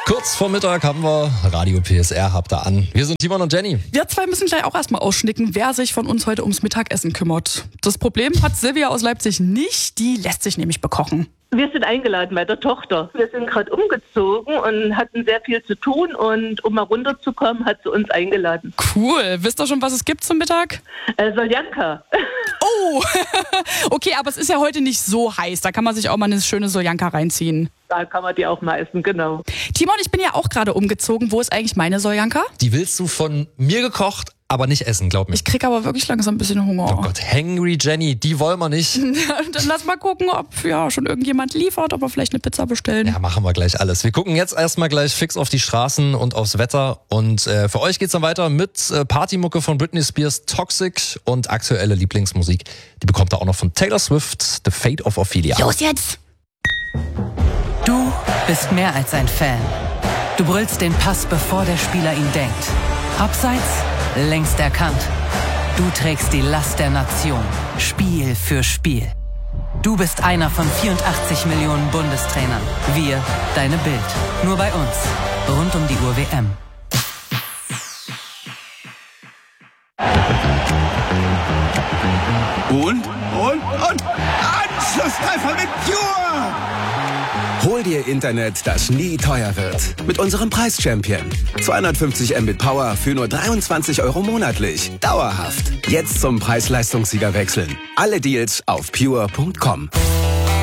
Kurz vor Mittag haben wir Radio PSR, habt ihr an. Wir sind Timon und Jenny. Wir zwei müssen gleich auch erstmal ausschnicken, wer sich von uns heute ums Mittagessen kümmert. Das Problem hat Silvia aus Leipzig nicht, die lässt sich nämlich bekochen. Wir sind eingeladen bei der Tochter. Wir sind gerade umgezogen und hatten sehr viel zu tun und um mal runterzukommen, hat sie uns eingeladen. Cool. Wisst ihr schon, was es gibt zum Mittag? Soljanka. Oh, okay, aber es ist ja heute nicht so heiß. Da kann man sich auch mal eine schöne Soljanka reinziehen. Da kann man die auch mal essen, genau. Timon, ich bin ja auch gerade umgezogen. Wo ist eigentlich meine Soljanka? Die willst du von mir gekocht, aber nicht essen, glaub mir. Ich krieg aber wirklich langsam ein bisschen Hunger. Oh Gott, Hangry Jenny, die wollen wir nicht. Dann lass mal gucken, ob schon irgendjemand liefert, ob wir vielleicht eine Pizza bestellen. Ja, machen wir gleich alles. Wir gucken jetzt erstmal gleich fix auf die Straßen und aufs Wetter. Und für euch geht's dann weiter mit Partymucke von Britney Spears, Toxic und aktuelle Lieblingsmusik. Die bekommt ihr auch noch von Taylor Swift, The Fate of Ophelia. Los jetzt! Du bist mehr als ein Fan. Du brüllst den Pass, bevor der Spieler ihn denkt. Abseits, längst erkannt. Du trägst die Last der Nation, Spiel für Spiel. Du bist einer von 84 Millionen Bundestrainern. Wir, deine Bild. Nur bei uns. Rund um die Uhr WM. Und? Anschlusstreffer mit Pure! Hol dir Internet, das nie teuer wird. Mit unserem Preis-Champion. 250 Mbit Power für nur 23 € monatlich. Dauerhaft. Jetzt zum Preis-Leistungssieger wechseln. Alle Deals auf pure.com.